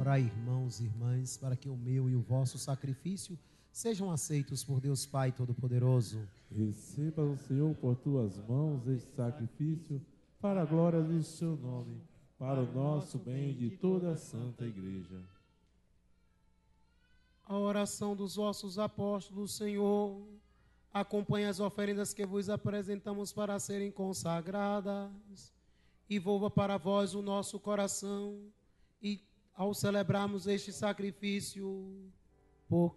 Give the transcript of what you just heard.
Orai, irmãos e irmãs, para que o meu e o vosso sacrifício sejam aceitos por Deus Pai Todo-Poderoso. Receba o Senhor por tuas mãos este sacrifício, para a glória do seu nome, para o nosso bem e de toda a Santa Igreja. A oração dos vossos apóstolos, Senhor, acompanhe as oferendas que vos apresentamos para serem consagradas, e volva para vós o nosso coração, e ao celebrarmos este sacrifício, por